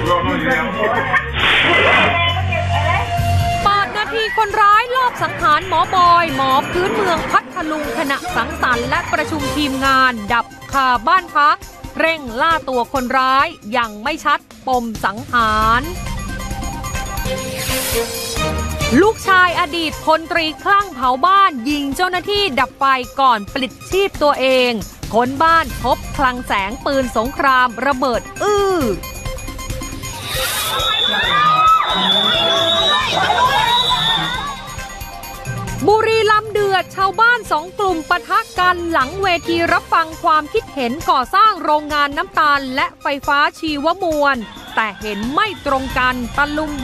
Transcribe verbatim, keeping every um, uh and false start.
แปดนาทีคนร้ายลอบสังหารหมอบอยหมอพื้นเมืองพัทลุงขณะสังสรรค์และประชุมทีมงานดับคาบ้านพักเร่งล่าตัวคนร้ายยังไม่ชัดปมสังหารลูกชายอดีตพลตรีคลั่งเผาบ้านยิงเจ้าหน้าที่ดับไฟก่อนปลิดชีพตัวเองค้นบ้านพบคลังแสงปืนสงครามระเบิดอื้อบุรีรัมย์เดือดชาวบ้านสองกลุ่มปะทะกันหลังเวทีรับฟังความคิดเห็นก่อสร้างโรงงานน้ำตาลและไฟฟ้าชีวมวลแต่เห็นไม่ตรงกันตะลุม